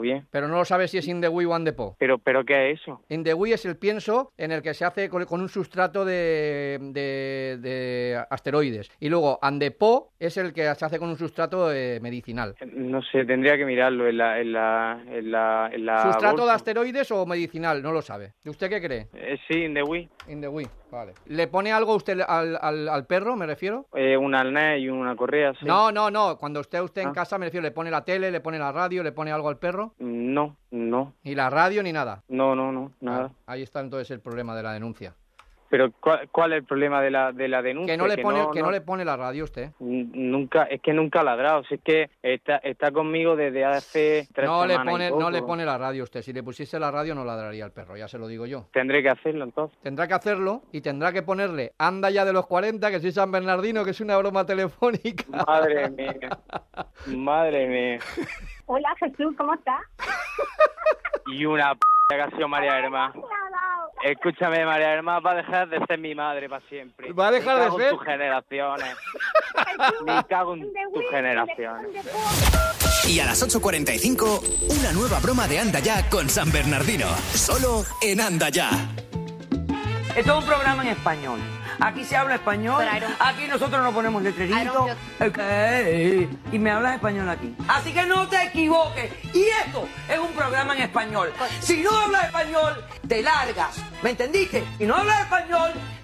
bien. Pero no lo sabes si es in the wii o and the po. ¿Pero qué es eso? In the wii es el pienso en el que se hace con un sustrato de asteroides. Y luego and the po es el que se hace con un sustrato medicinal. No sé, tendría que mirarlo en la ¿Sustrato bolsa. de asteroides o medicinal? No lo sabe. ¿Y usted qué cree? Sí, in the Wii. In the wii, vale. ¿Le pone algo usted al perro, me refiero? Un arnés y una correa, sí. No. Cuando esté usted en casa, me refiero, ¿le pone la tele, le pone la radio, le pone algo al perro? No. ¿Ni la radio ni nada? No, nada. Ahí está entonces el problema de la denuncia. Pero ¿cuál es el problema de la denuncia? Que no le pone la radio usted. Nunca ha ladrado. Si es que está conmigo desde hace 3 semanas. No le pone la radio usted. Si le pusiese la radio no ladraría el perro, ya se lo digo yo. Tendré que hacerlo entonces. Tendrá que hacerlo y tendrá que ponerle Anda ya de los 40, que soy San Bernardino, que es una broma telefónica. Madre mía. Hola, Jesús, ¿cómo estás? Y una que ha sido María Herma. Escúchame, María Herma va a dejar de ser mi madre para siempre. ¿Va a dejar de ser? Me cago en tus generaciones. Me cago en tus generaciones. Y a las 8:45, una nueva broma de Anda Ya con San Bernardino. Solo en Anda Ya. Esto es un programa en español. Aquí se habla español, aquí nosotros nos ponemos letreritos. Y me hablas español aquí. Así que no te equivoques. Y esto es un programa en español. Si no hablas español, te largas. ¿Me entendiste? Si no hablas español,